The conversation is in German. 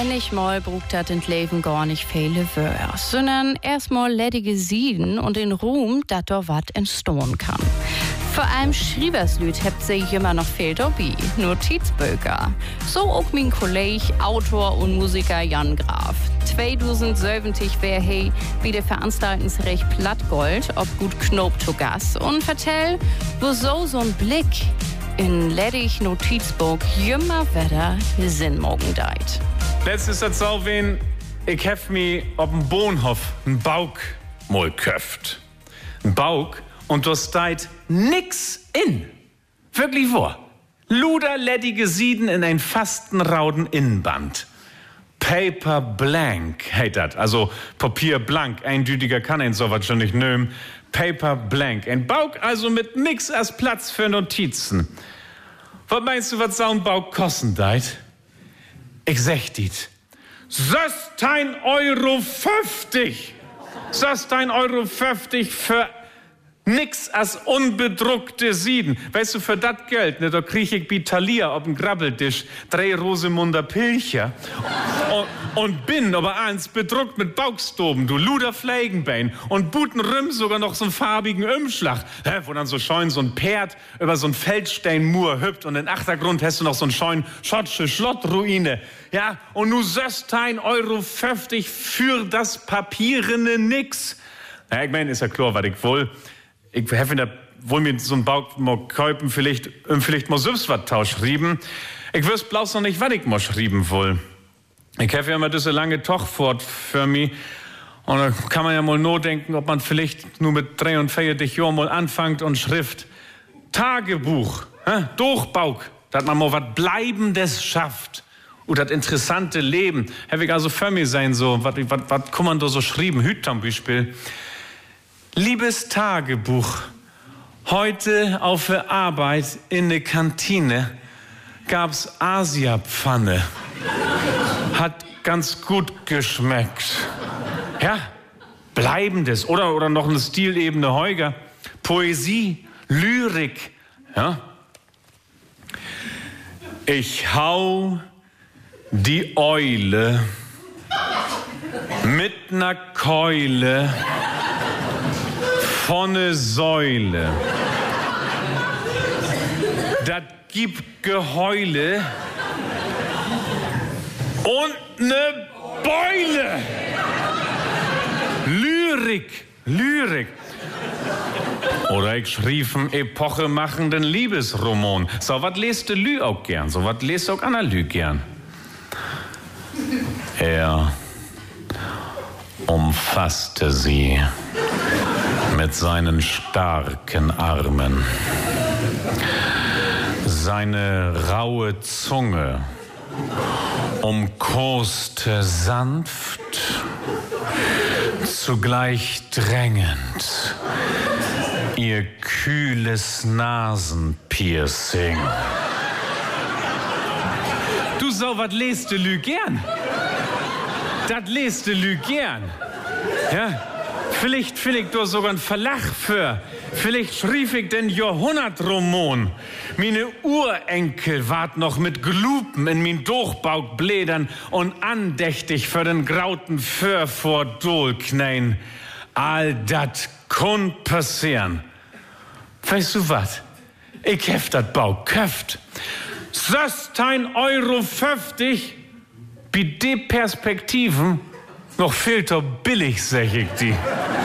Manchmal brugt dat in Leben gar nicht viele Wörter, sondern erstmal ledige Sieden und den Ruhm, dat da wat entstehen kann. Vor allem Schreiberslüt habt sich immer noch viel dabei, Notizbücher. So auch mein Kollege, Autor und Musiker Jan Graf. 2070 wär he wie der Veranstaltungsrecht Plattgold, ob gut Knob zu Gast und vertell, wo so ein Blick in ledig Notizbuch jümmer Wetter Sinn morgen deit. Letztes hat so wen, ich hef mi ob'n Bohnhof n Bauk mal köft. N Bauk und da steit nix in. Wirklich wahr. Luder ledige Sieden in ein fastenrauden Innenband. Paper blank heißt dat, also Papier blank, eindütiger kann ein sowas schon nicht nehmen. Paper blank, ein Bauk also mit nix als Platz für Notizen. Was meinst du, was so ein Bauk kosten deit? Ich sag dit, 16,50 €. 16,50 € für nix als unbedruckte Sieden. Weißt du, für dat Geld, ne, da krieg ich bi Thalia ob'n Grabbeltisch 3 Rosemunder Pilcher und bin aber eins bedruckt mit Baukstoben, du Luder Fleigenbein und Butenrüm sogar noch so'n farbigen Umschlag, wo dann so scheun so ein Pferd über so'n Feldsteinmur hüpft und im Achtergrund hast du noch so'n scheun schottische Schlottruine. Ja, und nu 16,50 € für das Papierene nix. Ja, ich mein, ist ja klar, was ich wohl. Ich habe wohl mir so einen Bauk mal kaufen, vielleicht mal selbst was tauschrieben. Ich wüsste bloß noch nicht, was ich mal schrieben will. Ich habe ja immer diese lange Tochfort für mich. Und da kann man ja mal nur denken, ob man vielleicht nur mit 43 Jahren mal anfängt und schrift. Tagebuch, Durchbauk, dass man mal was Bleibendes schafft. Und das interessante Leben. Habe ich also für mich sein, so, was kann man da so schreiben? Hüt zum Beispiel. Liebes Tagebuch, heute auf der Arbeit in der Kantine gab's Asiapfanne. Hat ganz gut geschmeckt. Ja, Bleibendes oder noch eine Stilebene Heuger. Poesie, Lyrik. Ja. Ich hau die Eule mit ner Keule von ne Säule. Das gibt Geheule und ne Beule. Lyrik. Oder ich schrieb einen epochemachenden Liebesroman. So was lest du Lü auch gern, so was lest auch Anna Lü gern. Er umfasste sie mit seinen starken Armen. Seine raue Zunge umkoste sanft, zugleich drängend, ihr kühles Nasenpiercing. Du so was lest du Lü gern? Das lest du Lü gern. Ja? Vielleicht du sogar einen Verlag für. Vielleicht schrieb ich den Jahrhundertroman. Meine Urenkel wart noch mit Glupen in min Durchbauk blädern und andächtig für den grauten Föhr vor Dol knäin. All dat kun passieren. Weißt du wat? Ich hef dat Bauk köft. 16,50 €, bi de Perspektiven noch viel zu billig, sag ich die.